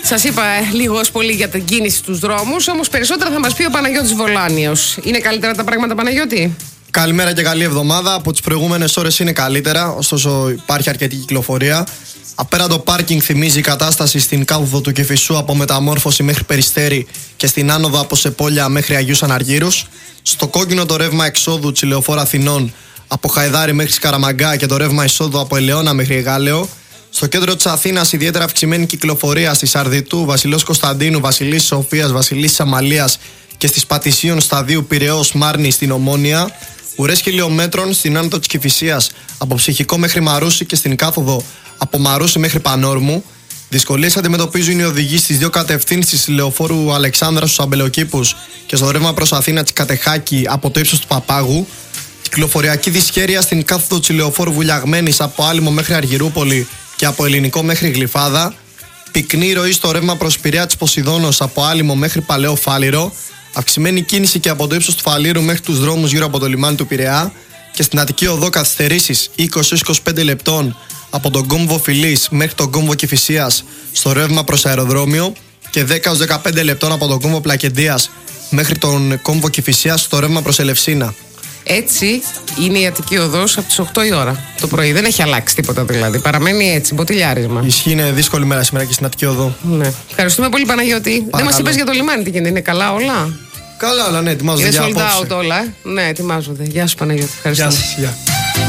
Σας είπα λίγος πολύ για την κίνηση στους δρόμους, όμως περισσότερα θα μας πει ο Παναγιώτης Βολάνιος. Είναι καλύτερα τα πράγματα, Παναγιώτη? Καλημέρα και καλή εβδομάδα. Από τις προηγούμενες ώρες είναι καλύτερα, ωστόσο υπάρχει αρκετή κυκλοφορία. Απέραντο πάρκινγκ θυμίζει η κατάσταση στην κάθοδο του Κηφισού από Μεταμόρφωση μέχρι Περιστέρι και στην άνοδο από Σεπόλια μέχρι Αγίους Αναργύρους. Στο κόκκινο το ρεύμα εξόδου Τσιλεοφόρα Αθηνών από Χαϊδάρη μέχρι Σκαραμαγκά και το ρεύμα εισόδου από Ελαιώνα μέχρι Εγάλεο. Στο κέντρο της Αθήνας ιδιαίτερα αυξημένη κυκλοφορία στη Σαρδιτού, Βασιλός Κωνσταντίνου, Βασιλής Σοφίας, Βασιλής Αμαλίας και στις Πατησίων Σταδίου Πειραιώς Μάρνη στην Ομόνια. Ουρές χιλιόμετρων στην άνοδο της Κηφισίας από Ψυχικό μέχρι Μαρούσι και στην κάθοδο από Μαρούσι μέχρι Πανόρμου. Δυσκολίες αντιμετωπίζουν οι οδηγοί στις δύο κατευθύνσεις λεωφόρου Αλεξάνδρα στους Αμπελοκήπους και στο ρεύμα προς Αθήνα της Κατεχάκη από το ύψος του Παπάγου. Κυκλοφοριακή δυσχέρεια στην κάθοδο της λεωφόρου Βουλιαγμένης από Άλυμο μέχρι Αργυρούπολη και από Ελληνικό μέχρι Γλυφάδα. Πυκνή ροή στο ρεύμα προς Πειραιά της Ποσειδώνος από Άλυμο μέχρι Παλαιό Φάληρο. Αυξημένη κίνηση και από το ύψος του Φαλήρου μέχρι τους δρόμους γύρω από το λιμάνι του Πειραιά. Και στην Αττική Οδό καθυστερήσεις 20-25 λεπτών από τον κόμβο Φιλής μέχρι τον κόμβο Κηφισίας στο ρεύμα προς αεροδρόμιο και 10-15 λεπτών από τον κόμβο Πλακεντίας μέχρι τον κόμβο Κηφισίας στο ρεύμα προς Ελευσίνα. Έτσι είναι η Αττική Οδός από τις 8 η ώρα το πρωί. Δεν έχει αλλάξει τίποτα δηλαδή. Παραμένει έτσι, μποτιλιάρισμα. Ισχύει, είναι δύσκολη μέρα σήμερα και στην Αττική Οδό. Ναι. Ευχαριστούμε πολύ, Παναγιώτη. Παρακαλώ. Δεν μας είπες για το λιμάνι τι γίνεται, είναι καλά όλα? Καλά όλα, ναι, ετοιμάζονται για απόψε. Είναι sold out όλα, ναι, ετοιμάζονται. Γεια σου, Παναγιώτη. Ευχαριστώ. Γεια σας, γεια.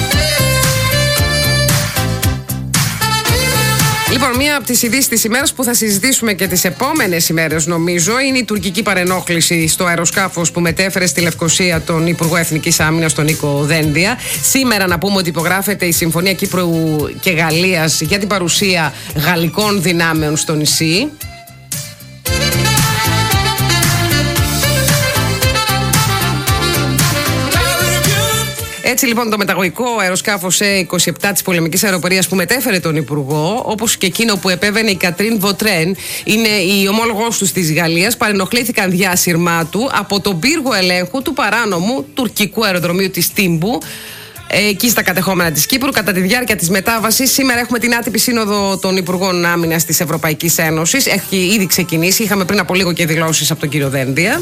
Λοιπόν, μία από τις ειδήσεις της ημέρας που θα συζητήσουμε και τις επόμενες ημέρες, νομίζω, είναι η τουρκική παρενόχληση στο αεροσκάφος που μετέφερε στη Λευκοσία τον Υπουργό Εθνικής Άμυνας, τον Νίκο Δένδια. Σήμερα να πούμε ότι υπογράφεται η Συμφωνία Κύπρου και Γαλλίας για την παρουσία γαλλικών δυνάμεων στο νησί. Έτσι λοιπόν το μεταγωγικό αεροσκάφος C-27 της πολεμικής αεροπορίας που μετέφερε τον Υπουργό, όπως και εκείνο που επέβαινε η Κατρίν Βοτρέν, είναι η ομόλογός τους της Γαλλίας, παρενοχλήθηκαν διάσυρμά του από τον πύργο ελέγχου του παράνομου τουρκικού αεροδρομίου της Τύμπου, εκεί στα κατεχόμενα της Κύπρου, κατά τη διάρκεια της μετάβασης. Σήμερα έχουμε την άτυπη σύνοδο των Υπουργών Άμυνας της Ευρωπαϊκής Ένωσης. Έχει ήδη ξεκινήσει. Είχαμε πριν από λίγο και δηλώσεις από τον κύριο Δένδια.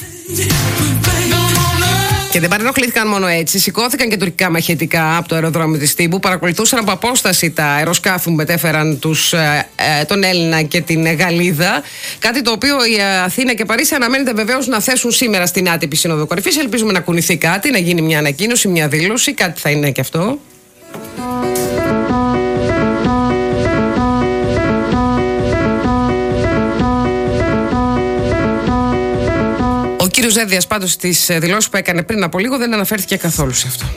Και δεν παρενοχλήθηκαν μόνο έτσι. Σηκώθηκαν και τουρκικά μαχητικά από το αεροδρόμιο της Τύμπου. Παρακολουθούσαν από απόσταση τα αεροσκάφη που μετέφεραν τον Έλληνα και την Γαλλίδα. Κάτι το οποίο η Αθήνα και Παρίσι αναμένεται βεβαίως να θέσουν σήμερα στην άτυπη Σύνοδο Κορυφής. Ελπίζουμε να κουνηθεί κάτι, να γίνει μια ανακοίνωση, μια δήλωση. Κάτι θα είναι και αυτό. Ο κύριος Δένδιας πάντως στις δηλώσεις που έκανε πριν από λίγο δεν αναφέρθηκε καθόλου σε αυτό.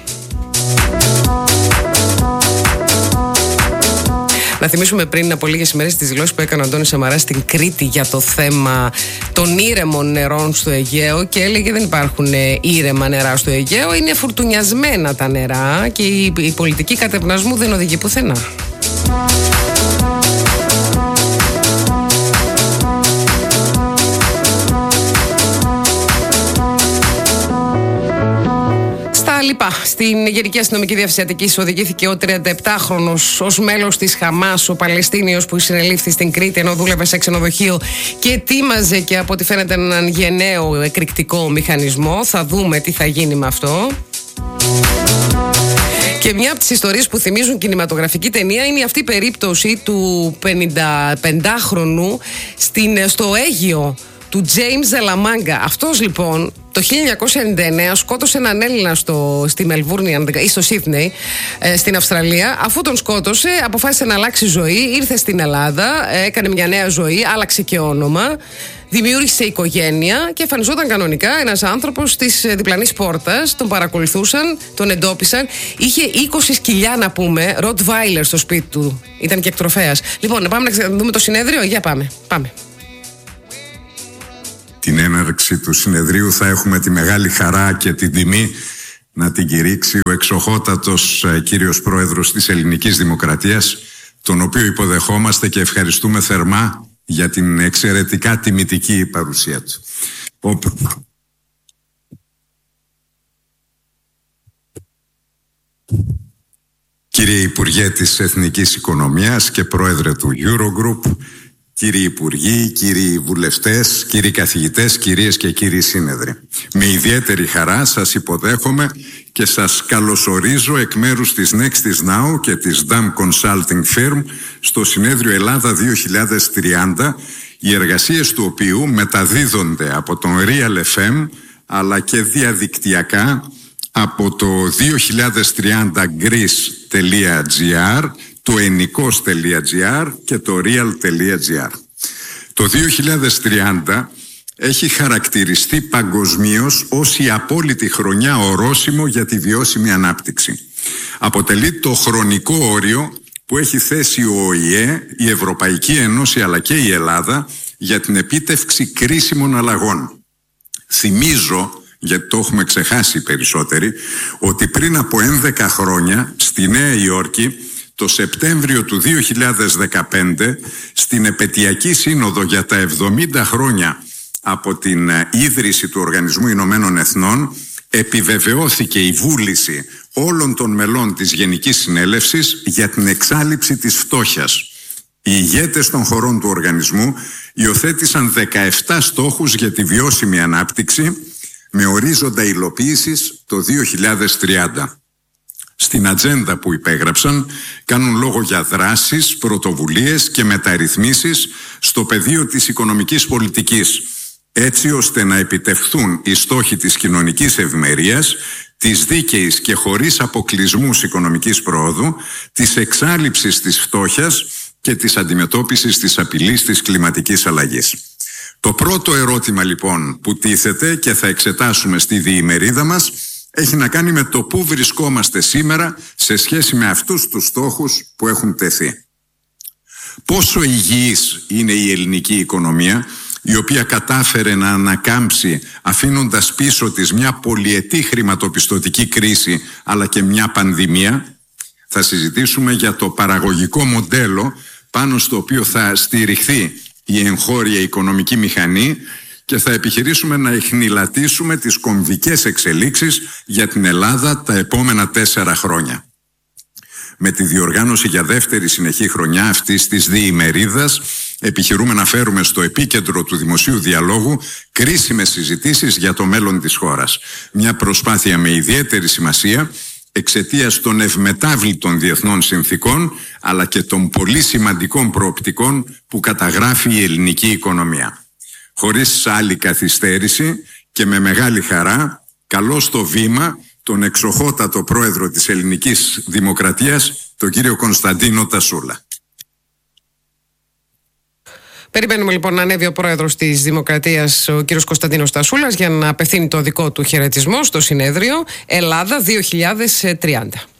Να θυμίσουμε πριν από λίγες ημέρες τις δηλώσεις που έκανε ο Αντώνης Σαμαράς στην Κρήτη για το θέμα των ήρεμων νερών στο Αιγαίο και έλεγε δεν υπάρχουν ήρεμα νερά στο Αιγαίο, είναι φουρτουνιασμένα τα νερά και η πολιτική κατευνασμού δεν οδηγεί πουθενά. Στην Γενική Αστυνομική Διεύθυνση Αττικής οδηγήθηκε ο 37χρονος ως μέλος της Χαμάς, ο Παλαιστίνιος που συνελήφθη στην Κρήτη ενώ δούλευε σε ξενοδοχείο και ετοίμαζε και από ό,τι φαίνεται έναν γενναίο εκρηκτικό μηχανισμό. Θα δούμε τι θα γίνει με αυτό. Και μια από τις ιστορίες που θυμίζουν κινηματογραφική ταινία είναι αυτή η περίπτωση του 55χρονου στο Αίγυο του James Delamanga. Αυτός λοιπόν το 1999 σκότωσε έναν Έλληνα στη Μελβούρνη ή στο Σίδνεϊ στην Αυστραλία. Αφού τον σκότωσε αποφάσισε να αλλάξει ζωή, ήρθε στην Ελλάδα, έκανε μια νέα ζωή, άλλαξε και όνομα, δημιούργησε οικογένεια και εμφανιζόταν κανονικά ένας άνθρωπος της διπλανής πόρτας. Τον παρακολουθούσαν, τον εντόπισαν. Είχε 20 σκυλιά να πούμε, Rottweiler στο σπίτι του. Ήταν και εκτροφέας. Λοιπόν, πάμε να δούμε το συνέδριο. Για πάμε. Την έναρξη του συνεδρίου θα έχουμε τη μεγάλη χαρά και την τιμή να την κηρύξει ο εξοχότατος κύριος Πρόεδρος της Ελληνικής Δημοκρατίας, τον οποίο υποδεχόμαστε και ευχαριστούμε θερμά για την εξαιρετικά τιμητική παρουσία του. Κύριε Υπουργέ της Εθνικής Οικονομίας και Πρόεδρε του Eurogroup, κύριοι υπουργοί, κύριοι βουλευτές, κύριοι καθηγητές, κυρίες και κύριοι σύνεδροι. Με ιδιαίτερη χαρά σας υποδέχομαι και σας καλωσορίζω εκ μέρους της Nextis Now και της DAM Consulting Firm στο συνέδριο Ελλάδα 2030, οι εργασίες του οποίου μεταδίδονται από τον Real FM αλλά και διαδικτυακά από το 2030greece.gr, το ennikos.gr και το real.gr. Το 2030 έχει χαρακτηριστεί παγκοσμίως ως η απόλυτη χρονιά ορόσημο για τη βιώσιμη ανάπτυξη. Αποτελεί το χρονικό όριο που έχει θέσει ο ΟΗΕ, η Ευρωπαϊκή Ένωση αλλά και η Ελλάδα για την επίτευξη κρίσιμων αλλαγών. Θυμίζω, γιατί το έχουμε ξεχάσει οι περισσότεροι, ότι πριν από 11 χρόνια στη Νέα Υόρκη, το Σεπτέμβριο του 2015, στην επετειακή σύνοδο για τα 70 χρόνια από την ίδρυση του Οργανισμού Ηνωμένων Εθνών, επιβεβαιώθηκε η βούληση όλων των μελών της Γενικής Συνέλευσης για την εξάλειψη της φτώχειας. Οι ηγέτες των χωρών του οργανισμού υιοθέτησαν 17 στόχους για τη βιώσιμη ανάπτυξη με ορίζοντα υλοποίησης το 2030. Στην ατζέντα που υπέγραψαν κάνουν λόγο για δράσεις, πρωτοβουλίες και μεταρρυθμίσεις στο πεδίο της οικονομικής πολιτικής, έτσι ώστε να επιτευχθούν οι στόχοι της κοινωνικής ευημερίας, της δίκαιης και χωρίς αποκλεισμούς οικονομικής πρόοδου, της εξάλειψης της φτώχειας και της αντιμετώπισης της απειλής της κλιματικής αλλαγής. Το πρώτο ερώτημα λοιπόν που τίθεται και θα εξετάσουμε στη διημερίδα μας έχει να κάνει με το πού βρισκόμαστε σήμερα σε σχέση με αυτούς τους στόχους που έχουν τεθεί. Πόσο υγιής είναι η ελληνική οικονομία, η οποία κατάφερε να ανακάμψει αφήνοντας πίσω της μια πολυετή χρηματοπιστωτική κρίση αλλά και μια πανδημία. Θα συζητήσουμε για το παραγωγικό μοντέλο πάνω στο οποίο θα στηριχθεί η εγχώρια οικονομική μηχανή και θα επιχειρήσουμε να εχνηλατήσουμε τις κομβικές εξελίξεις για την Ελλάδα τα επόμενα 4 χρόνια. Με τη διοργάνωση για δεύτερη συνεχή χρονιά αυτής της διημερίδας επιχειρούμε να φέρουμε στο επίκεντρο του δημοσίου διαλόγου κρίσιμες συζητήσεις για το μέλλον της χώρας. Μια προσπάθεια με ιδιαίτερη σημασία εξαιτίας των ευμετάβλητων διεθνών συνθήκων αλλά και των πολύ σημαντικών προοπτικών που καταγράφει η ελληνική οικονομία. Χωρίς άλλη καθυστέρηση και με μεγάλη χαρά καλώ στο βήμα τον εξοχότατο πρόεδρο της Ελληνικής Δημοκρατίας, τον κύριο Κωνσταντίνο Τασούλα. Περιμένουμε λοιπόν να ανέβει ο πρόεδρος της Δημοκρατίας, ο κύριος Κωνσταντίνος Τασούλας, για να απευθύνει το δικό του χαιρετισμό στο συνέδριο Ελλάδα 2030.